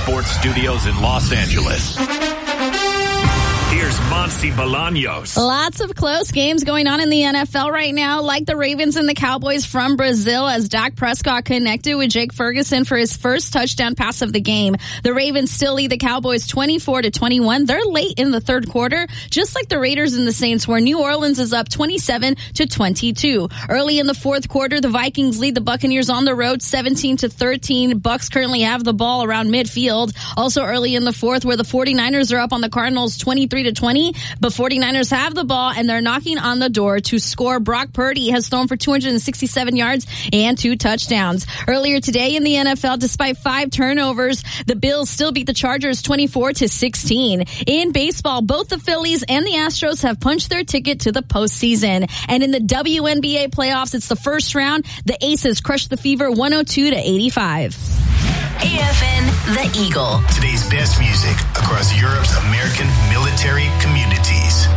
Sports Studios in Los Angeles. Here's Monty Bolaños. Lots of close games going on in the NFL right now, like the Ravens and the Cowboys from Brazil, as Dak Prescott connected with Jake Ferguson for his first touchdown pass of the game. The Ravens still lead the Cowboys 24-21. They're late in the third quarter, just like the Raiders and the Saints, where New Orleans is up 27-22. Early in the fourth quarter, the Vikings lead the Buccaneers on the road 17-13. Bucs currently have the ball around midfield. Also early in the fourth, where the 49ers are up on the Cardinals 23-20, but 49ers have the ball and they're knocking on the door to score. Brock Purdy has thrown for 267 yards and 2 touchdowns. Earlier today in the NFL, despite 5 turnovers, the Bills still beat the Chargers 24-16. In baseball, both the Phillies and the Astros have punched their ticket to the postseason. And in the WNBA playoffs, it's the first round. The Aces crushed the Fever 102-85. AFN The Eagle. Today's best music across Europe's American military community.